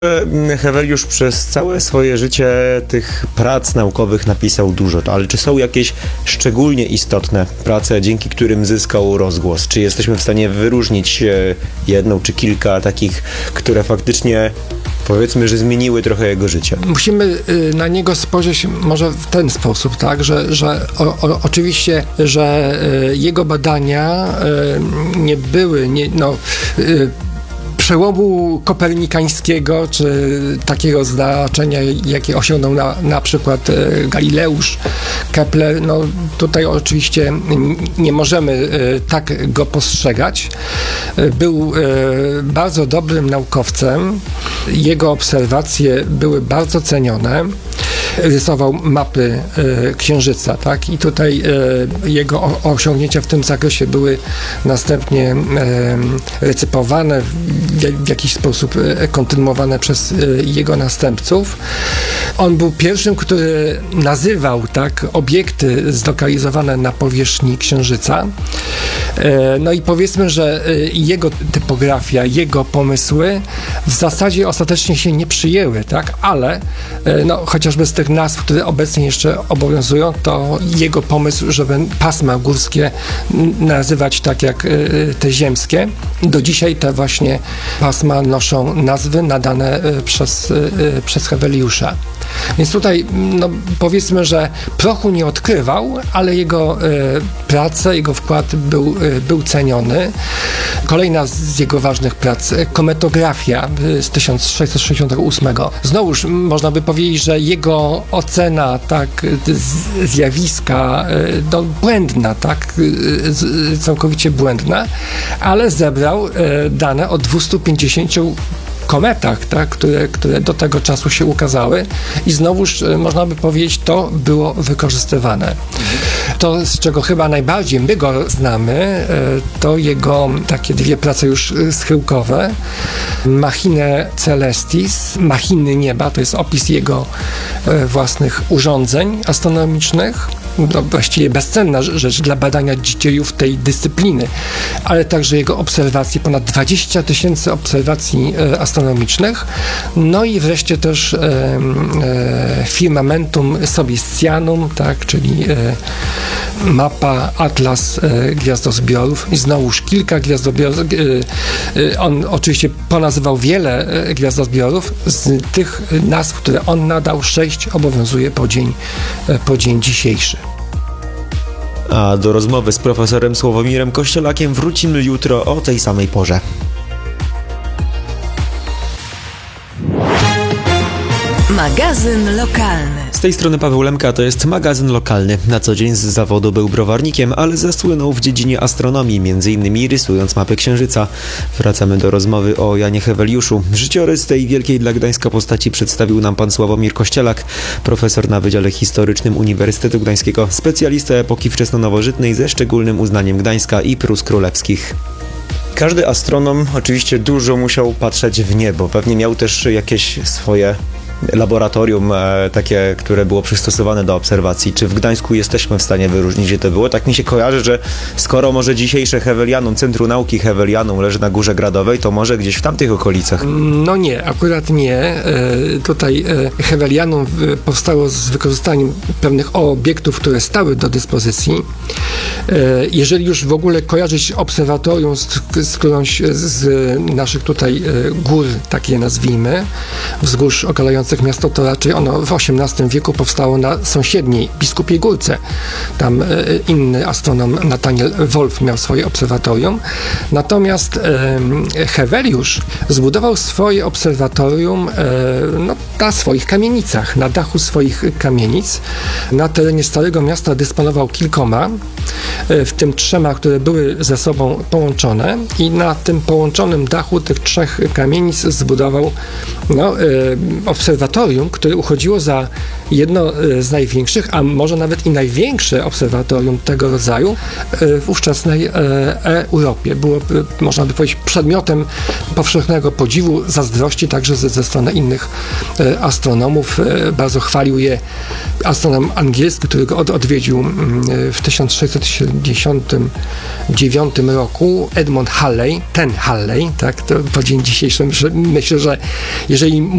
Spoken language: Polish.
Heweliusz przez całe swoje życie tych prac naukowych napisał dużo, ale czy są jakieś szczególnie istotne prace, dzięki którym zyskał rozgłos? Czy jesteśmy w stanie wyróżnić jedną czy kilka takich, które faktycznie, powiedzmy, że zmieniły trochę jego życie? Musimy na niego spojrzeć może w ten sposób, tak, że oczywiście, że jego badania nie były, przełomu kopernikańskiego, czy takiego znaczenia, jakie osiągnął na przykład Galileusz, Kepler, tutaj oczywiście nie możemy tak go postrzegać. Był bardzo dobrym naukowcem, jego obserwacje były bardzo cenione. Rysował mapy Księżyca, tak? I tutaj jego osiągnięcia w tym zakresie były następnie recypowane, w jakiś sposób kontynuowane przez jego następców. On był pierwszym, który nazywał obiekty zlokalizowane na powierzchni Księżyca. I powiedzmy, że jego typografia, jego pomysły w zasadzie ostatecznie się nie przyjęły, tak? Ale chociażby z tych nazw, które obecnie jeszcze obowiązują, to jego pomysł, żeby pasma górskie nazywać tak jak te ziemskie. Do dzisiaj te właśnie pasma noszą nazwy nadane przez Heweliusza. Więc tutaj powiedzmy, że prochu nie odkrywał, ale jego prace, jego wkład był ceniony. Kolejna z jego ważnych prac, kometografia z 1668. Znowuż można by powiedzieć, że jego ocena zjawiska błędna, całkowicie błędna, ale zebrał dane o 250 kometach, które do tego czasu się ukazały i znowuż można by powiedzieć, to było wykorzystywane. To, z czego chyba najbardziej my go znamy, to jego takie dwie prace już schyłkowe. Machine Celestis, machiny nieba, to jest opis jego własnych urządzeń astronomicznych. Właściwie bezcenna rzecz dla badania dziejów tej dyscypliny, ale także jego obserwacje, ponad 20 000 obserwacji astronomicznych. I wreszcie też Firmamentum Sobiestianum, czyli mapa, atlas gwiazdozbiorów i znowuż kilka gwiazdozbiorów. On oczywiście ponazywał wiele gwiazdozbiorów. Z tych nazw, które on nadał, 6 obowiązuje po dzień dzisiejszy. A do rozmowy z profesorem Sławomirem Kościelakiem wrócimy jutro o tej samej porze. Magazyn lokalny. Z tej strony Paweł Lemka, to jest magazyn lokalny. Na co dzień z zawodu był browarnikiem, ale zasłynął w dziedzinie astronomii, m.in. rysując mapy Księżyca. Wracamy do rozmowy o Janie Heweliuszu. Życiorys tej wielkiej dla Gdańska postaci przedstawił nam pan Sławomir Kościelak, profesor na Wydziale Historycznym Uniwersytetu Gdańskiego, specjalista epoki wczesnonowożytnej ze szczególnym uznaniem Gdańska i Prus Królewskich. Każdy astronom oczywiście dużo musiał patrzeć w niebo. Pewnie miał też jakieś swoje laboratorium takie, które było przystosowane do obserwacji. Czy w Gdańsku jesteśmy w stanie wyróżnić, gdzie to było? Tak mi się kojarzy, że skoro może dzisiejsze Hewelianum, Centrum Nauki Hewelianum leży na Górze Gradowej, to może gdzieś w tamtych okolicach? Nie, akurat nie. Tutaj Hewelianum powstało z wykorzystaniem pewnych obiektów, które stały do dyspozycji. Jeżeli już w ogóle kojarzyć obserwatorium z którąś z naszych tutaj gór, tak je nazwijmy, wzgórz okalających miasto, to raczej ono w XVIII wieku powstało na sąsiedniej Biskupiej Górce. Tam inny astronom Nathaniel Wolf miał swoje obserwatorium. Natomiast Heweliusz zbudował swoje obserwatorium na swoich kamienicach, na dachu swoich kamienic. Na terenie Starego Miasta dysponował kilkoma, w tym 3, które były ze sobą połączone, i na tym połączonym dachu tych 3 kamienic zbudował obserwatorium, które uchodziło za jedno z największych, a może nawet i największe obserwatorium tego rodzaju w ówczesnej Europie. Było, można by powiedzieć, przedmiotem powszechnego podziwu, zazdrości także ze strony innych astronomów. Bardzo chwalił je astronom angielski, który go odwiedził w 1679 roku, Edmund Halley, tak, to po dzień dzisiejszy myślę, że jeżeli